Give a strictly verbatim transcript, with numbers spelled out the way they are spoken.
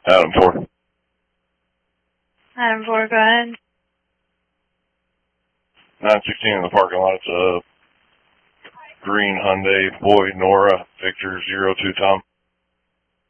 Adam four. Adam four, go ahead. nine sixteen in the parking lot. It's a green Hyundai Boy Nora Victor zero two Tom.